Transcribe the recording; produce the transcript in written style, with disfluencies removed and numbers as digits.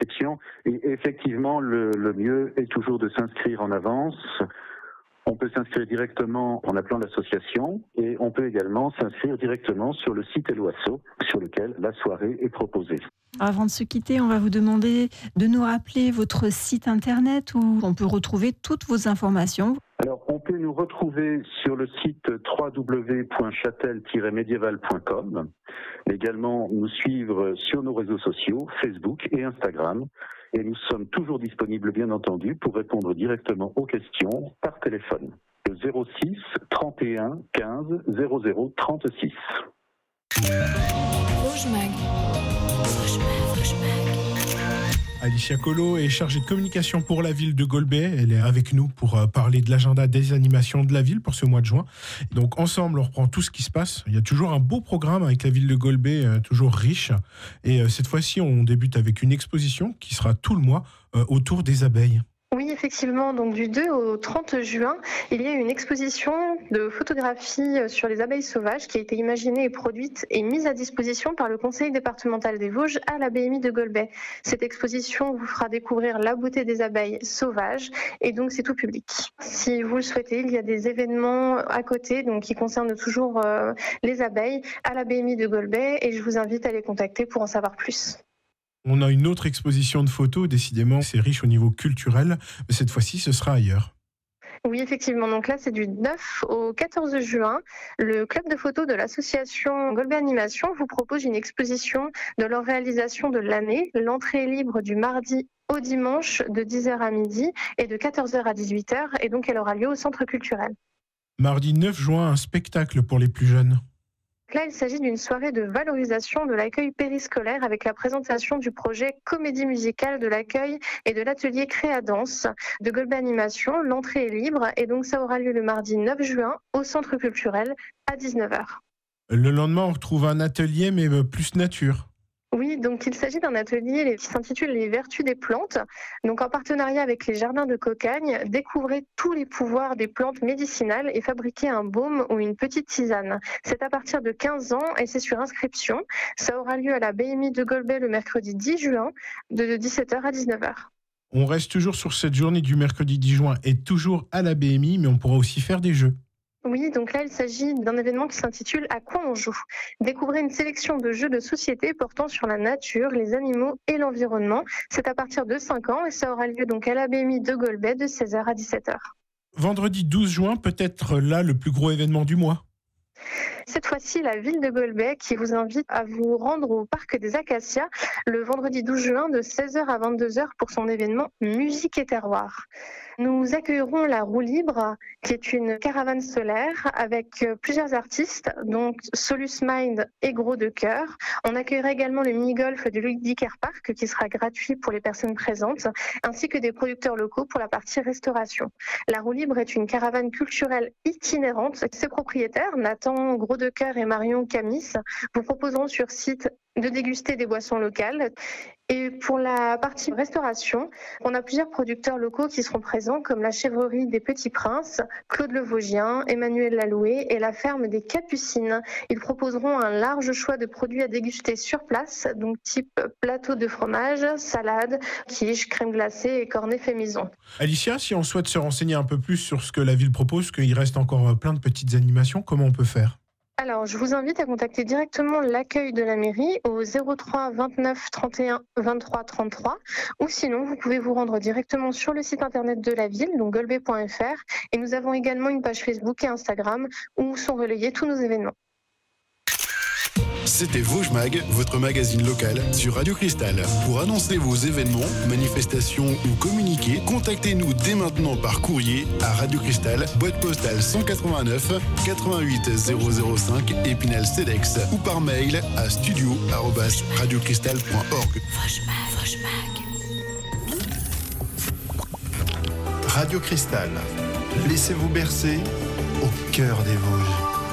inscription. Et effectivement, le mieux est toujours de s'inscrire en avance. On peut s'inscrire directement en appelant l'association et on peut également s'inscrire directement sur le site Helloasso sur lequel la soirée est proposée. Avant de se quitter, on va vous demander de nous rappeler votre site internet où on peut retrouver toutes vos informations. Alors, on peut nous retrouver sur le site www.chatel-médiéval.com, également nous suivre sur nos réseaux sociaux, Facebook et Instagram. Et nous sommes toujours disponibles, bien entendu, pour répondre directement aux questions par téléphone. Le 06 31 15 00 36. Alicia Colo est chargée de communication pour la ville de Golbet. Elle est avec nous pour parler de l'agenda des animations de la ville pour ce mois de juin. Donc ensemble, on reprend tout ce qui se passe. Il y a toujours un beau programme avec la ville de Golbet, toujours riche. Et cette fois-ci, on débute avec une exposition qui sera tout le mois autour des abeilles. Oui, effectivement. Donc du 2 au 30 juin, il y a une exposition de photographie sur les abeilles sauvages qui a été imaginée et produite et mise à disposition par le Conseil départemental des Vosges à la BMI de Golbet. Cette exposition vous fera découvrir la beauté des abeilles sauvages et donc c'est tout public. Si vous le souhaitez, il y a des événements à côté donc qui concernent toujours les abeilles à la BMI de Golbet et je vous invite à les contacter pour en savoir plus. On a une autre exposition de photos, décidément, c'est riche au niveau culturel, mais cette fois-ci, ce sera ailleurs. Oui, effectivement. Donc là, c'est du 9 au 14 juin. Le club de photos de l'association Golbet Animation vous propose une exposition de leur réalisation de l'année. L'entrée est libre du mardi au dimanche de 10h à midi et de 14h à 18h. Et donc, elle aura lieu au centre culturel. Mardi 9 juin, un spectacle pour les plus jeunes. Là, il s'agit d'une soirée de valorisation de l'accueil périscolaire avec la présentation du projet Comédie musicale de l'accueil et de l'atelier Créadance de Golbet Animation. L'entrée est libre et donc ça aura lieu le mardi 9 juin au centre culturel à 19h. Le lendemain, on retrouve un atelier mais plus nature. Oui, donc il s'agit d'un atelier qui s'intitule Les Vertus des plantes. Donc en partenariat avec les Jardins de Cocagne, découvrez tous les pouvoirs des plantes médicinales et fabriquez un baume ou une petite tisane. C'est à partir de 15 ans et c'est sur inscription. Ça aura lieu à la BMI de Golbet le mercredi 10 juin de 17h à 19h. On reste toujours sur cette journée du mercredi 10 juin et toujours à la BMI, mais on pourra aussi faire des jeux. Oui, donc là, il s'agit d'un événement qui s'intitule « À quoi on joue ?» Découvrez une sélection de jeux de société portant sur la nature, les animaux et l'environnement. C'est à partir de 5 ans et ça aura lieu donc à la BMI de Golbet de 16h à 17h. Vendredi 12 juin, peut-être là le plus gros événement du mois. Cette fois-ci, la ville de Golbet qui vous invite à vous rendre au parc des Acacias le vendredi 12 juin de 16h à 22h pour son événement Musique et Terroir. Nous accueillerons la Roue Libre, qui est une caravane solaire avec plusieurs artistes, donc Solus Mind et Gros de Cœur. On accueillera également le mini-golf du Ludicaire Park, qui sera gratuit pour les personnes présentes, ainsi que des producteurs locaux pour la partie restauration. La Roue Libre est une caravane culturelle itinérante. Ses propriétaires, Nathan Gros de Cœur et Marion Camis, vous proposeront sur site de déguster des boissons locales. Et pour la partie restauration, on a plusieurs producteurs locaux qui seront présents, comme la chèvrerie des Petits Princes, Claude Le Vosgien, Emmanuel Laloué et la ferme des Capucines. Ils proposeront un large choix de produits à déguster sur place, donc type plateau de fromage, salade, quiche, crème glacée et cornet fait maison. Alicia, si on souhaite se renseigner un peu plus sur ce que la ville propose, qu'il reste encore plein de petites animations, comment on peut faire ? Alors, je vous invite à contacter directement l'accueil de la mairie au 03 29 31 23 33 ou sinon, vous pouvez vous rendre directement sur le site internet de la ville, donc golbet.fr, et nous avons également une page Facebook et Instagram où sont relayés tous nos événements. C'était Vosges Mag, votre magazine local sur Radio Cristal. Pour annoncer vos événements, manifestations ou communiquer, contactez-nous dès maintenant par courrier à Radio Cristal, boîte postale 189 88 005 Épinal-Cedex ou par mail à studio@radiocristal.org. Radio Cristal. Laissez-vous bercer au cœur des Vosges.